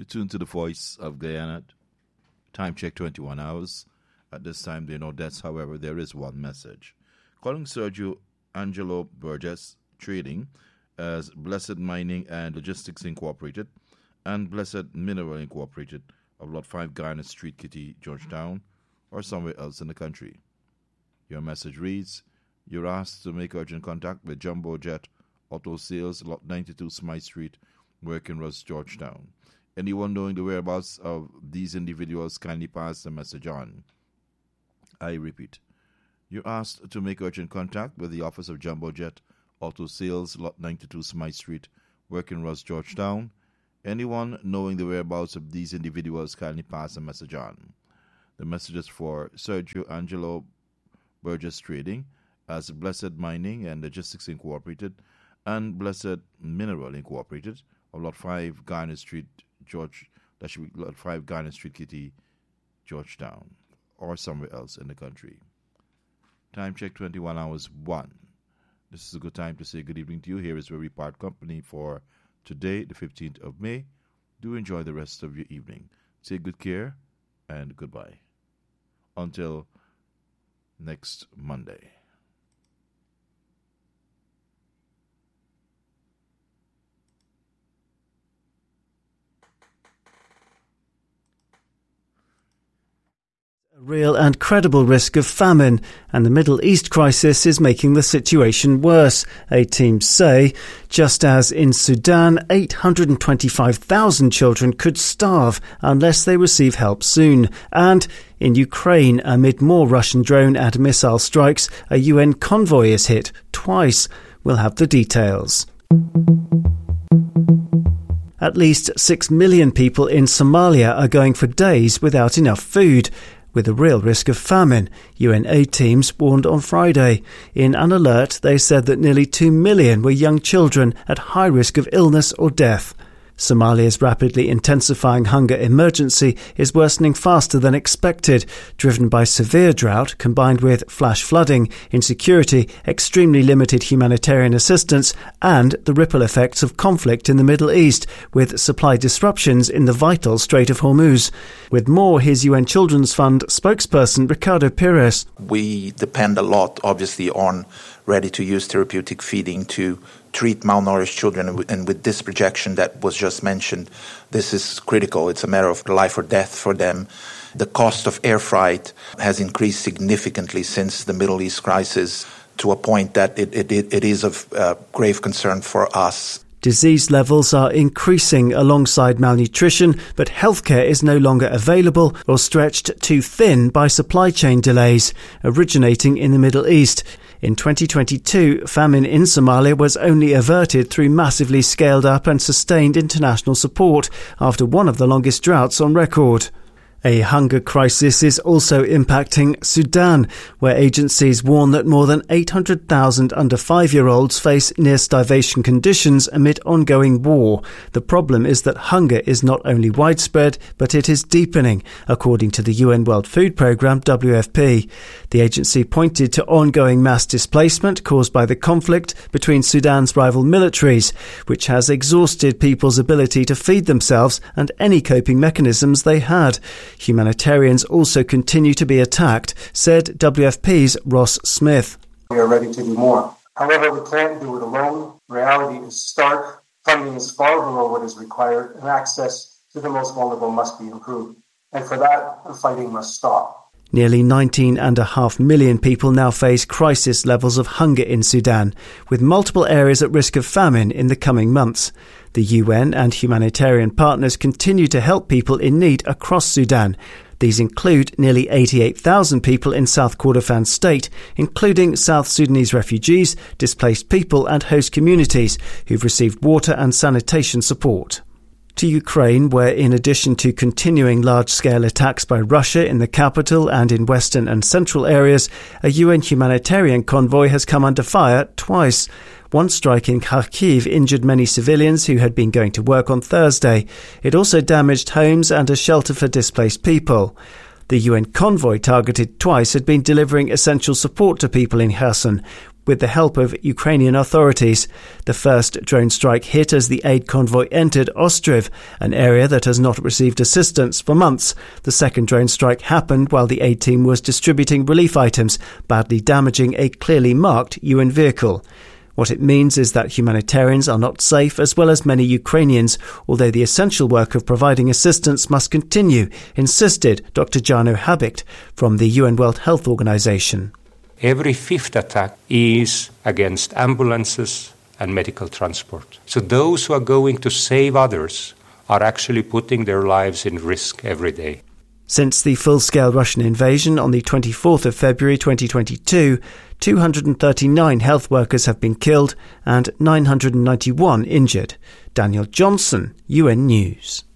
You're tuned to the Voice of Guyana. Time check 21 hours. At this time, there are no deaths. However, there is one message. Calling Sergio Angelo Burgess Trading as Blessed Mining and Logistics Incorporated and Blessed Mineral Incorporated of Lot 5 Garnet Street, Kitty, Georgetown, or somewhere else in the country. Your message reads, you're asked to make urgent contact with Jumbo Jet Auto Sales, Lot 92 Smythe Street, Working-Ross, Georgetown. Anyone knowing the whereabouts of these individuals, kindly pass the message on. I repeat, you're asked to make urgent contact with the office of Jumbo Jet Auto Sales, Lot 92 Smythe Street, Working-Ross, Georgetown. Anyone knowing the whereabouts of these individuals, kindly pass the message on. The message is for Sergio Angelo Burgess Trading as Blessed Mining and Logistics Incorporated and Blessed Mineral Incorporated of Lot 5 Garnet Street, that should be Lot 5 Garnet Street, Kitty, Georgetown, or somewhere else in the country. Time check 21 hours 1. This is a good time to say good evening to you. Here is where we part company for today, the 15th of May. Do enjoy the rest of your evening. Take good care and goodbye. Until next Monday. Real and credible risk of famine, and the Middle East crisis is making the situation worse, aid teams say, just as in Sudan 825,000 children could starve unless they receive help soon, and in Ukraine, amid more Russian drone and missile strikes, a UN convoy is hit twice. We'll have the details. At least 6 million people in Somalia are going for days without enough food, with a real risk of famine, UN aid teams warned on Friday. In an alert, they said that nearly 2 million were young children at high risk of illness or death. Somalia's rapidly intensifying hunger emergency is worsening faster than expected, driven by severe drought combined with flash flooding, insecurity, extremely limited humanitarian assistance, and the ripple effects of conflict in the Middle East, with supply disruptions in the vital Strait of Hormuz. With more, his UN Children's Fund spokesperson Ricardo Pires. We depend a lot, obviously, on ready-to-use therapeutic feeding to treat malnourished children, and with this projection that was just mentioned, this is critical. It's a matter of life or death for them. The cost of air freight has increased significantly since the Middle East crisis, to a point that it is of grave concern for us. Disease levels are increasing alongside malnutrition, but healthcare is no longer available or stretched too thin by supply chain delays, originating in the Middle East. In 2022, famine in Somalia was only averted through massively scaled up and sustained international support after one of the longest droughts on record. A hunger crisis is also impacting Sudan, where agencies warn that more than 800,000 under 5-year-olds face near-starvation conditions amid ongoing war. The problem is that hunger is not only widespread, but it is deepening, according to the UN World Food Programme, WFP. The agency pointed to ongoing mass displacement caused by the conflict between Sudan's rival militaries, which has exhausted people's ability to feed themselves and any coping mechanisms they had. Humanitarians also continue to be attacked, said WFP's Ross Smith. We are ready to do more. However, we can't do it alone. Reality is stark. Funding is far below what is required, and access to the most vulnerable must be improved. And for that, the fighting must stop. Nearly 19.5 million people now face crisis levels of hunger in Sudan, with multiple areas at risk of famine in the coming months. The UN and humanitarian partners continue to help people in need across Sudan. These include nearly 88,000 people in South Kordofan state, including South Sudanese refugees, displaced people and host communities who've received water and sanitation support. To Ukraine, where in addition to continuing large-scale attacks by Russia in the capital and in western and central areas, a UN humanitarian convoy has come under fire twice. One strike in Kharkiv injured many civilians who had been going to work on Thursday. It also damaged homes and a shelter for displaced people. The UN convoy targeted twice had been delivering essential support to people in Kherson. with the help of Ukrainian authorities. The first drone strike hit as the aid convoy entered Ostriv, an area that has not received assistance for months. The second drone strike happened while the aid team was distributing relief items, badly damaging a clearly marked UN vehicle. What it means is that humanitarians are not safe, as well as many Ukrainians, although the essential work of providing assistance must continue, insisted Dr. Jano Habicht from the UN World Health Organization. Every fifth attack is against ambulances and medical transport. So those who are going to save others are actually putting their lives in risk every day. Since the full-scale Russian invasion on the 24th of February 2022, 239 health workers have been killed and 991 injured. Daniel Johnson, UN News.